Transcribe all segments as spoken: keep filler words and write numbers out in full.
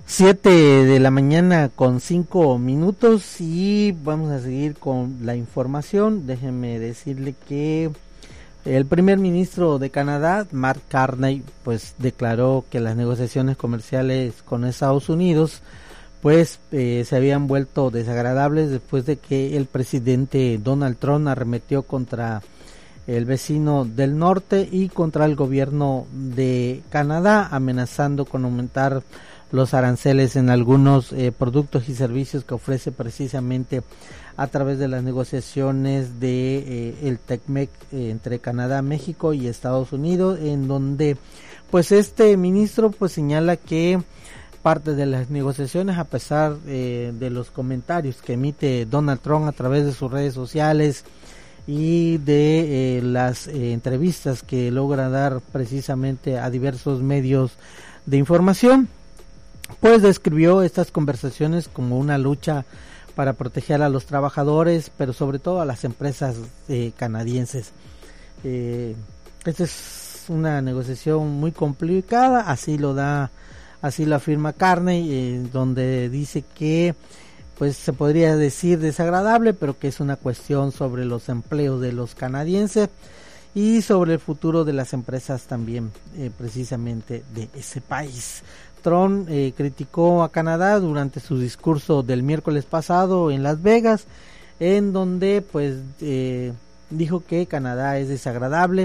Siete de la mañana con cinco minutos y vamos a seguir con la información. Déjenme decirle que el primer ministro de Canadá, Mark Carney, pues declaró que las negociaciones comerciales con Estados Unidos pues eh, se habían vuelto desagradables después de que el presidente Donald Trump arremetió contra el vecino del norte y contra el gobierno de Canadá, amenazando con aumentar los aranceles en algunos eh, productos y servicios que ofrece precisamente a través de las negociaciones de eh, el TECMEC eh, entre Canadá, México y Estados Unidos, en donde pues este ministro pues señala que parte de las negociaciones, a pesar eh, de los comentarios que emite Donald Trump a través de sus redes sociales y de eh, las eh, entrevistas que logra dar precisamente a diversos medios de información, pues describió estas conversaciones como una lucha para proteger a los trabajadores, pero sobre todo a las empresas eh, canadienses. Eh, esta es una negociación muy complicada, así lo da, así lo afirma Carney, eh, donde dice que pues se podría decir desagradable, pero que es una cuestión sobre los empleos de los canadienses y sobre el futuro de las empresas también, eh, precisamente de ese país. Trump eh, criticó a Canadá durante su discurso del miércoles pasado en Las Vegas, en donde pues eh, dijo que Canadá es desagradable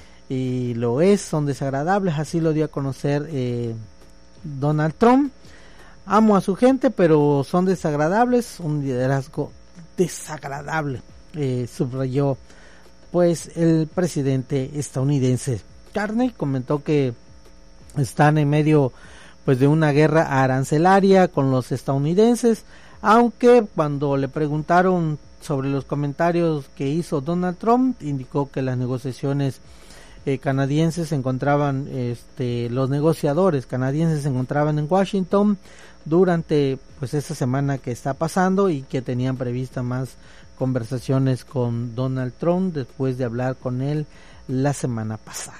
y lo es, son desagradables, así lo dio a conocer eh, Donald Trump. Amo a su gente, pero son desagradables, un liderazgo desagradable, eh, subrayó pues el presidente estadounidense. Carney comentó que están en medio pues de una guerra arancelaria con los estadounidenses, aunque cuando le preguntaron sobre los comentarios que hizo Donald Trump, indicó que las negociaciones eh, canadienses se encontraban, este, los negociadores canadienses se encontraban en Washington durante pues esta semana que está pasando y que tenían previstas más conversaciones con Donald Trump después de hablar con él la semana pasada.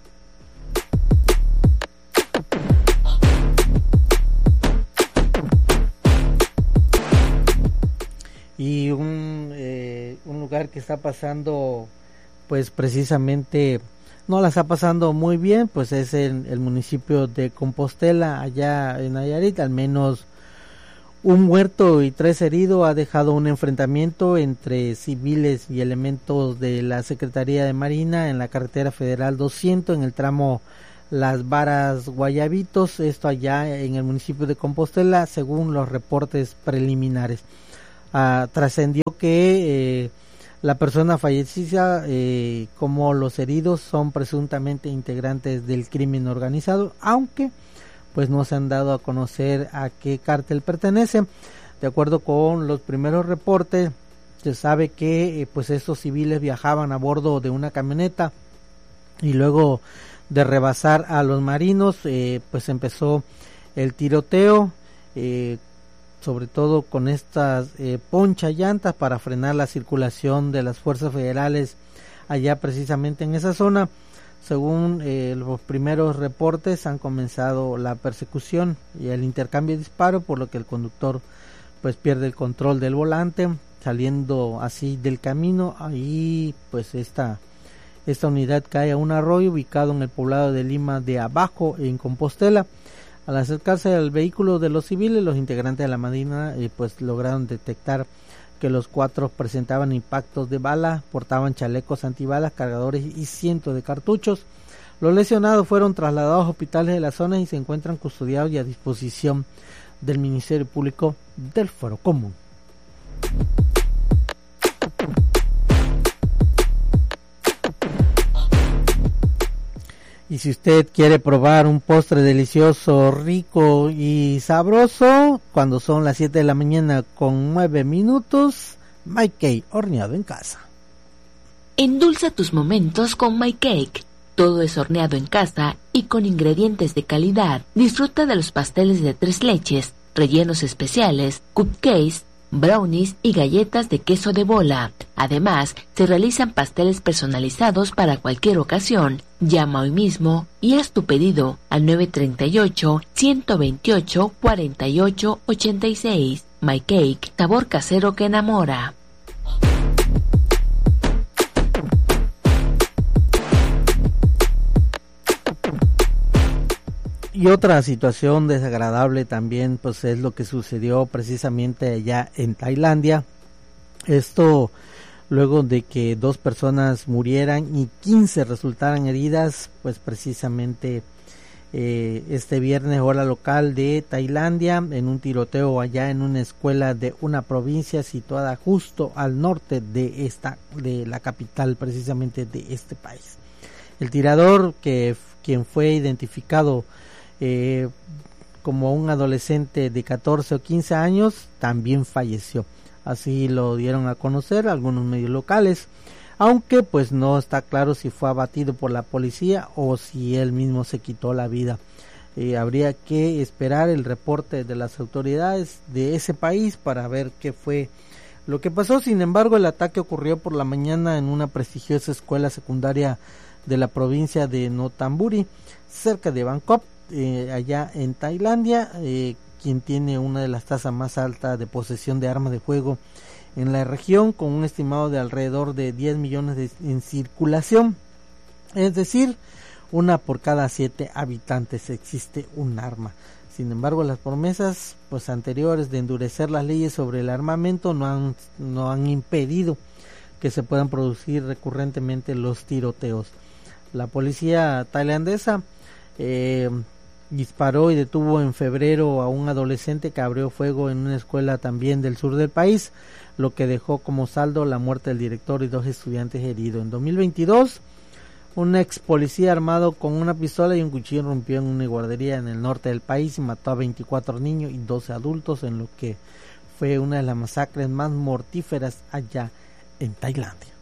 Y un, eh, un lugar que está pasando pues precisamente no la está pasando muy bien, pues es en el municipio de Compostela, allá en Nayarit. Al menos un muerto y tres heridos ha dejado un enfrentamiento entre civiles y elementos de la Secretaría de Marina en la carretera federal doscientos en el tramo Las Varas Guayabitos, esto allá en el municipio de Compostela, según los reportes preliminares. Uh, trascendió que eh, la persona fallecida eh, como los heridos son presuntamente integrantes del crimen organizado, aunque pues no se han dado a conocer a qué cártel pertenece. De acuerdo con los primeros reportes, se sabe que eh, pues estos civiles viajaban a bordo de una camioneta y luego de rebasar a los marinos eh, pues empezó el tiroteo, eh, sobre todo con estas eh, poncha llantas para frenar la circulación de las fuerzas federales allá precisamente en esa zona. Según eh, los primeros reportes, han comenzado la persecución y el intercambio de disparos, por lo que el conductor pues pierde el control del volante, saliendo así del camino. Ahí pues esta esta unidad cae a un arroyo ubicado en el poblado de Lima de Abajo, en Compostela. Al acercarse al vehículo de los civiles, los integrantes de la Marina eh, pues lograron detectar que los cuatro presentaban impactos de bala, portaban chalecos antibalas, cargadores y cientos de cartuchos. Los lesionados fueron trasladados a hospitales de la zona y se encuentran custodiados y a disposición del Ministerio Público del Fuero Común. Y si usted quiere probar un postre delicioso, rico y sabroso, cuando son las siete de la mañana con nueve minutos, My Cake, horneado en casa. Endulza tus momentos con My Cake. Todo es horneado en casa y con ingredientes de calidad. Disfruta de los pasteles de tres leches, rellenos especiales, cupcakes, brownies y galletas de queso de bola. Además, se realizan pasteles personalizados para cualquier ocasión. Llama hoy mismo y haz tu pedido al nueve tres ocho, uno dos ocho, cuatro ocho ocho seis. My Cake, sabor casero que enamora. Y otra situación desagradable también pues es lo que sucedió precisamente allá en Tailandia. Esto luego de que dos personas murieran y quince resultaran heridas, pues precisamente eh, este viernes hora local de Tailandia, en un tiroteo allá en una escuela de una provincia situada justo al norte de esta, de la capital precisamente de este país. El tirador, que quien fue identificado Eh, como un adolescente de catorce o quince años, también falleció. Así lo dieron a conocer algunos medios locales, aunque pues no está claro si fue abatido por la policía o si él mismo se quitó la vida. Eh, habría que esperar el reporte de las autoridades de ese país para ver qué fue lo que pasó. Sin embargo, el ataque ocurrió por la mañana en una prestigiosa escuela secundaria de la provincia de Nonthaburi, cerca de Bangkok, Eh, allá en Tailandia, eh, quien tiene una de las tasas más altas de posesión de armas de fuego en la región, con un estimado de alrededor de diez millones de, en circulación, es decir, una por cada siete habitantes existe un arma. Sin embargo, las promesas pues anteriores de endurecer las leyes sobre el armamento no han, no han impedido que se puedan producir recurrentemente los tiroteos. La policía tailandesa eh, disparó y detuvo en febrero a un adolescente que abrió fuego en una escuela también del sur del país, lo que dejó como saldo la muerte del director y dos estudiantes heridos. En dos mil veintidós, un ex policía armado con una pistola y un cuchillo rompió en una guardería en el norte del país y mató a veinticuatro niños y doce adultos, en lo que fue una de las masacres más mortíferas allá en Tailandia.